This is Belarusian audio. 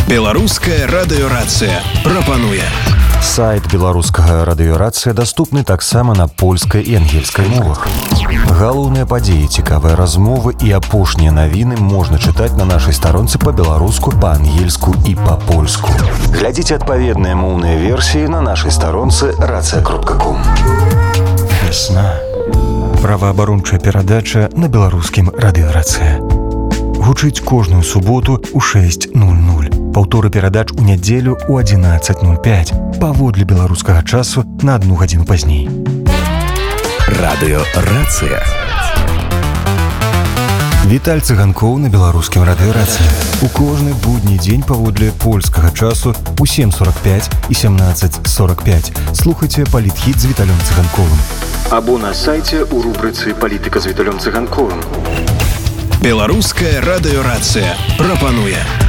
Беларуская радыёрацыя прапануе. Сайт беларускага радыёрацыя даступны таксама на польскай і ангельскай мовах. Галоўныя падзеі, цікавыя размовы і апошнія навіны можна чытаць на нашай старонцы па-беларуску, па-ангельску і па-польску. Глядзіце адпаведныя моўныя версіі на нашай старонцы racea.com. Вясна. Праваабарончая перадача на беларускім радыёрацыя. Гучыць кожную суботу ў 6:00. Паўторы перадач у нядзелю ў 11:05. Паводле беларускага часу на 1 гадзіну пазней. Радыёрацыя. Віталь Цыганкоў на беларускім радыёрацыя. У кожны будні дзень паводле польскага часу у 7:45 і 17:45. Слухайце палітхіт з Віталем Цыганковым. Або на сайце у рубрыцы «Палітыка з Віталем Цыганковым». Беларуская радыёрацыя прапануе.